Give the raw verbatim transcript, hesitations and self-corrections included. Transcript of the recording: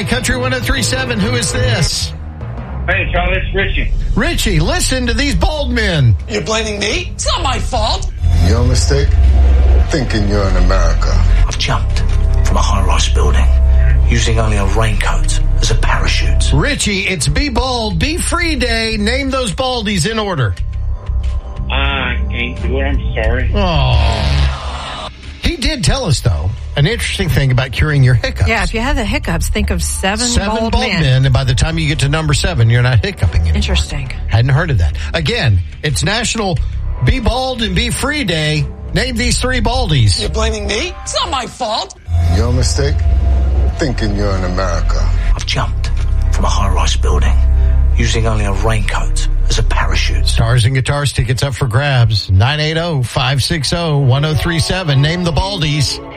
Hi, Country one oh three point seven. Who is this? Hey, Charlie, it's Richie. Richie, listen to these bald men. You're blaming me? It's not my fault. Your mistake? Thinking you're in America. I've jumped from a high-rise building using only a raincoat as a parachute. Richie, it's Be Bald, Be Free Day. Name those baldies in order. I can't do it. I'm sorry. Oh. He did tell us, though, an interesting thing about curing your hiccups. Yeah, if you have the hiccups, think of seven, seven bald, bald men. men, and by the time you get to number seven, you're not hiccuping anymore. Interesting. Hadn't heard of that. Again, it's National Be Bald and Be Free Day. Name these three baldies. You're blaming me? It's not my fault. Your mistake? Thinking you're in America. I've jumped from a high-rise building using only a raincoat as a parachute. Stars and Guitars tickets up for grabs. nine eight zero, five six zero, one zero three seven. Name the baldies.